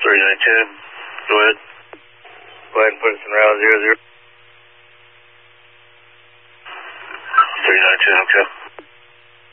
3910. Go ahead. Go ahead and put us in route 00. 3910, okay.